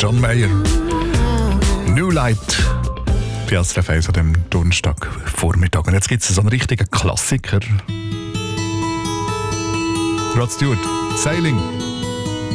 John Mayer. New Light. Bei SRF 1 an dem Donnerstagvormittag. Und jetzt gibt es so einen richtigen Klassiker. Rod Stewart, Sailing.